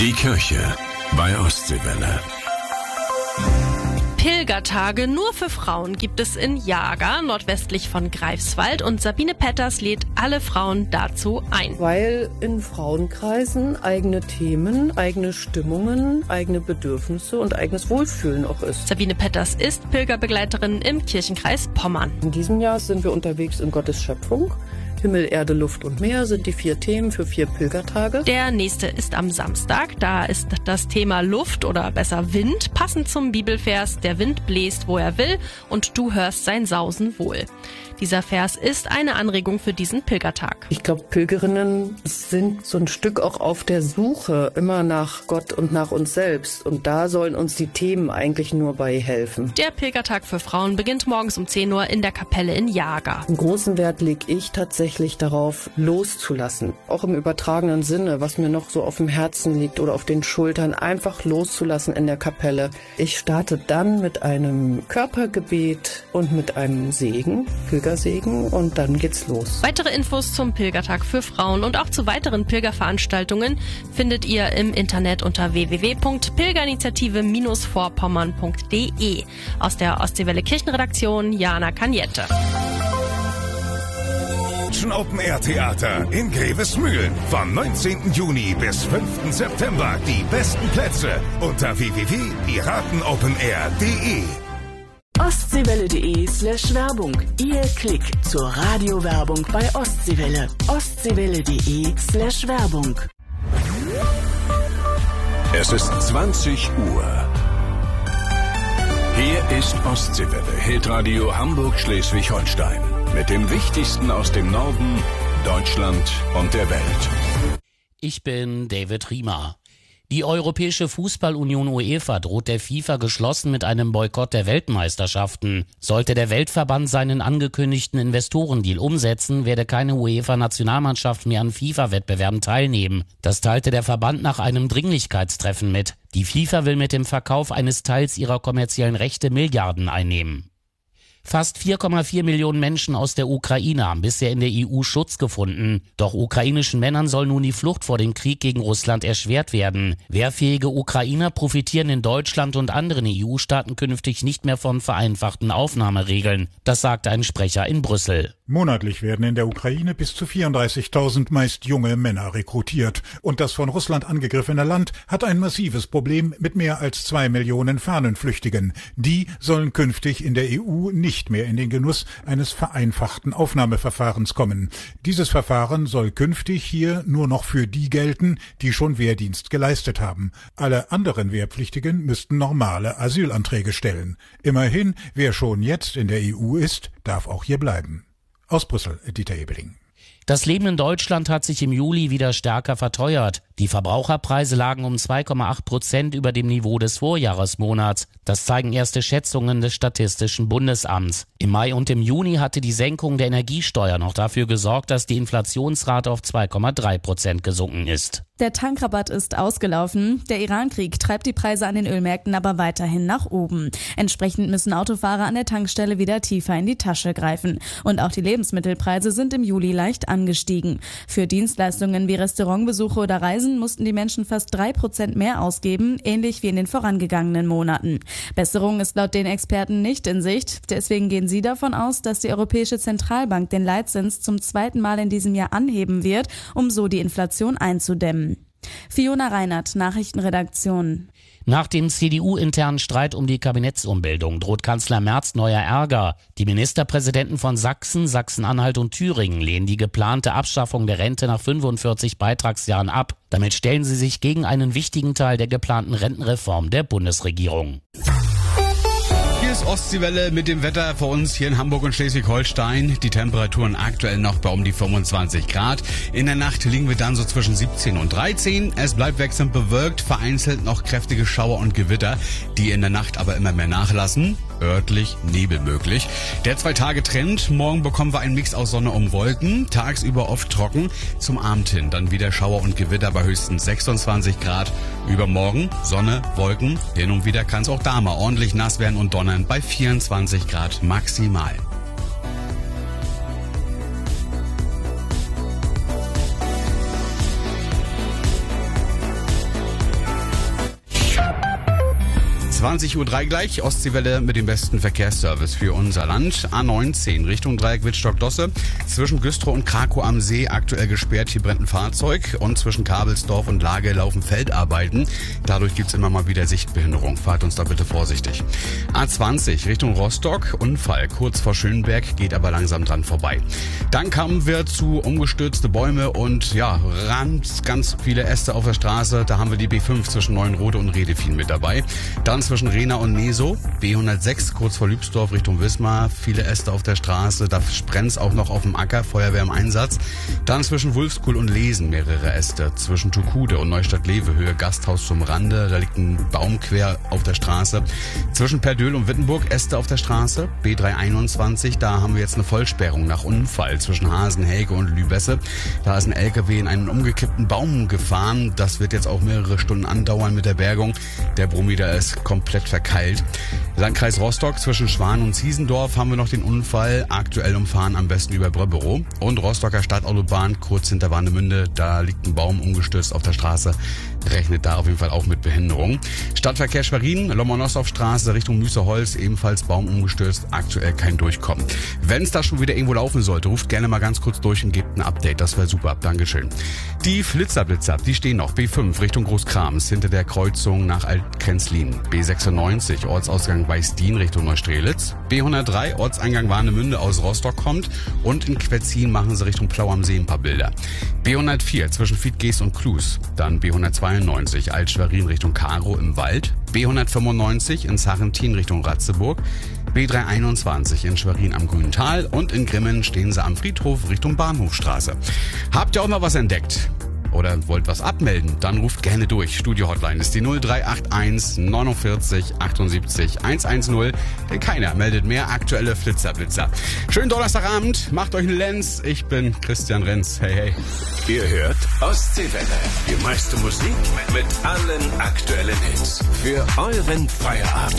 Die Kirche bei Ostseewelle. Pilgertage nur für Frauen gibt es in Jager, nordwestlich von Greifswald, und Sabine Petters lädt alle Frauen dazu ein. Weil in Frauenkreisen eigene Themen, eigene Stimmungen, eigene Bedürfnisse und eigenes Wohlfühlen auch ist. Sabine Petters ist Pilgerbegleiterin im Kirchenkreis Pommern. In diesem Jahr sind wir unterwegs in Gottes Schöpfung. Himmel, Erde, Luft und Meer sind die 4 Themen für 4 Pilgertage. Der nächste ist am Samstag. Da ist das Thema Luft oder besser Wind, passend zum Bibelvers: Der Wind bläst, wo er will, und du hörst sein Sausen wohl. Dieser Vers ist eine Anregung für diesen Pilgertag. Ich glaube, Pilgerinnen sind so ein Stück auch auf der Suche immer nach Gott und nach uns selbst. Und da sollen uns die Themen eigentlich nur bei helfen. Der Pilgertag für Frauen beginnt morgens um 10 Uhr in der Kapelle in Jager. Einen großen Wert lege ich tatsächlich darauf, loszulassen. Auch im übertragenen Sinne, was mir noch so auf dem Herzen liegt oder auf den Schultern, einfach loszulassen in der Kapelle. Ich starte dann mit einem Körpergebet und mit einem Segen, Pilgersegen, und dann geht's los. Weitere Infos zum Pilgertag für Frauen und auch zu weiteren Pilgerveranstaltungen findet ihr im Internet unter www.pilgerinitiative-vorpommern.de. Aus der Ostseewelle Kirchenredaktion Jana Kaniette. Open Air Theater in Grevesmühlen. Vom 19. Juni bis 5. September die besten Plätze unter www.piratenopenair.de. Ostseewelle.de/Werbung. Ihr Klick zur Radiowerbung bei Ostseewelle. Ostseewelle.de/Werbung. Es ist 20 Uhr. Hier ist Ostseewelle, Hitradio Hamburg-Schleswig-Holstein. Mit dem Wichtigsten aus dem Norden, Deutschland und der Welt. Ich bin David Riemer. Die Europäische Fußballunion UEFA droht der FIFA geschlossen mit einem Boykott der Weltmeisterschaften. Sollte der Weltverband seinen angekündigten Investorendeal umsetzen, werde keine UEFA-Nationalmannschaft mehr an FIFA-Wettbewerben teilnehmen. Das teilte der Verband nach einem Dringlichkeitstreffen mit. Die FIFA will mit dem Verkauf eines Teils ihrer kommerziellen Rechte Milliarden einnehmen. Fast 4,4 Millionen Menschen aus der Ukraine haben bisher in der EU Schutz gefunden. Doch ukrainischen Männern soll nun die Flucht vor dem Krieg gegen Russland erschwert werden. Wehrfähige Ukrainer profitieren in Deutschland und anderen EU-Staaten künftig nicht mehr von vereinfachten Aufnahmeregeln. Das sagte ein Sprecher in Brüssel. Monatlich werden in der Ukraine bis zu 34.000 meist junge Männer rekrutiert. Und das von Russland angegriffene Land hat ein massives Problem mit mehr als 2 Millionen Fahnenflüchtigen. Die sollen künftig in der EU nicht mehr in den Genuss eines vereinfachten Aufnahmeverfahrens kommen. Dieses Verfahren soll künftig hier nur noch für die gelten, die schon Wehrdienst geleistet haben. Alle anderen Wehrpflichtigen müssten normale Asylanträge stellen. Immerhin, wer schon jetzt in der EU ist, darf auch hier bleiben. Aus Brüssel, Dieter Ebeling. Das Leben in Deutschland hat sich im Juli wieder stärker verteuert. Die Verbraucherpreise lagen um 2,8% über dem Niveau des Vorjahresmonats. Das zeigen erste Schätzungen des Statistischen Bundesamts. Im Mai und im Juni hatte die Senkung der Energiesteuer noch dafür gesorgt, dass die Inflationsrate auf 2,3% gesunken ist. Der Tankrabatt ist ausgelaufen. Der Iran-Krieg treibt die Preise an den Ölmärkten aber weiterhin nach oben. Entsprechend müssen Autofahrer an der Tankstelle wieder tiefer in die Tasche greifen. Und auch die Lebensmittelpreise sind im Juli leicht angestiegen. Für Dienstleistungen wie Restaurantbesuche oder Reisen mussten die Menschen fast 3% mehr ausgeben, ähnlich wie in den vorangegangenen Monaten. Besserung ist laut den Experten nicht in Sicht. Deswegen gehen sie davon aus, dass die Europäische Zentralbank den Leitzins zum 2. Mal in diesem Jahr anheben wird, um so die Inflation einzudämmen. Fiona Reinert, Nachrichtenredaktion. Nach dem CDU-internen Streit um die Kabinettsumbildung droht Kanzler Merz neuer Ärger. Die Ministerpräsidenten von Sachsen, Sachsen-Anhalt und Thüringen lehnen die geplante Abschaffung der Rente nach 45 Beitragsjahren ab. Damit stellen sie sich gegen einen wichtigen Teil der geplanten Rentenreform der Bundesregierung. Hier ist Ostseewelle mit dem Wetter für uns hier in Hamburg und Schleswig-Holstein. Die Temperaturen aktuell noch bei um die 25 Grad. In der Nacht liegen wir dann so zwischen 17 und 13. Es bleibt wechselnd bewölkt, vereinzelt noch kräftige Schauer und Gewitter, die in der Nacht aber immer mehr nachlassen. Örtlich Nebel möglich. Der 2-Tage-Trend. Morgen bekommen wir einen Mix aus Sonne und Wolken. Tagsüber oft trocken. Zum Abend hin dann wieder Schauer und Gewitter bei höchstens 26 Grad. Übermorgen Sonne, Wolken. Hin und wieder kann es auch da mal ordentlich nass werden und donnern bei 24 Grad maximal. 20:03 Uhr gleich, Ostseewelle mit dem besten Verkehrsservice für unser Land. A19 Richtung Dreieck Wittstock-Dosse. Zwischen Güstrow und Krakow am See aktuell gesperrt, hier brennt ein Fahrzeug. Und zwischen Kabelsdorf und Lage laufen Feldarbeiten. Dadurch gibt's immer mal wieder Sichtbehinderung. Fahrt uns da bitte vorsichtig. A20 Richtung Rostock, Unfall kurz vor Schönberg, geht aber langsam dran vorbei. Dann kamen wir zu umgestürzte Bäume und ganz viele Äste auf der Straße. Da haben wir die B5 zwischen Neuenrode und Redefien mit dabei. Dann zwischen Rehna und Nesow, B106 kurz vor Lübsdorf Richtung Wismar, viele Äste auf der Straße, da brennt's auch noch auf dem Acker, Feuerwehr im Einsatz. Dann zwischen Wulfskuhl und Lesen mehrere Äste, zwischen Tukude und Neustadt-Lewe, Höhe Gasthaus zum Rande, da liegt ein Baum quer auf der Straße. Zwischen Perdöhl und Wittenburg Äste auf der Straße, B321, da haben wir jetzt eine Vollsperrung nach Unfall zwischen Hasenhäge und Lübesse. Da ist ein LKW in einen umgekippten Baum gefahren, das wird jetzt auch mehrere Stunden andauern mit der Bergung. Der Brommeter ist komplett verkeilt. Landkreis Rostock zwischen Schwan und Ziesendorf haben wir noch den Unfall. Aktuell umfahren am besten über Bröberow. Und Rostocker Stadtautobahn kurz hinter Warnemünde. Da liegt ein Baum umgestürzt auf der Straße. Rechnet da auf jeden Fall auch mit Behinderung. Stadtverkehr Schwerin, Lomonossow-Straße Richtung Müßeholz. Ebenfalls Baum umgestürzt. Aktuell kein Durchkommen. Wenn es da schon wieder irgendwo laufen sollte, ruft gerne mal ganz kurz durch und gebt ein Update. Das wäre super. Dankeschön. Die Flitzerblitzer, die stehen noch. B5 Richtung Großkrams hinter der Kreuzung nach Altkrenzlin. B96 Ortsausgang Weißdien Richtung Neustrelitz. B103 Ortseingang Warnemünde aus Rostock kommt. Und in Quetzin machen sie Richtung Plau am See ein paar Bilder. B104 zwischen Fiedgeest und Klus. Dann B192 Altschwerin Richtung Karow im Wald. B195 in Sarrentin Richtung Ratzeburg. B321 in Schwerin am Grüntal. Und in Grimmen stehen sie am Friedhof Richtung Bahnhofstraße. Habt ihr auch noch was entdeckt? Oder wollt was abmelden, dann ruft gerne durch. Studio-Hotline ist die 0381 49 78 110, denn keiner meldet mehr aktuelle Flitzerblitzer. Schönen Donnerstagabend, macht euch einen Lenz. Ich bin Christian Renz. Hey, hey. Ihr hört Ostseewelle. Die meiste Musik mit allen aktuellen Hits. Für euren Feierabend.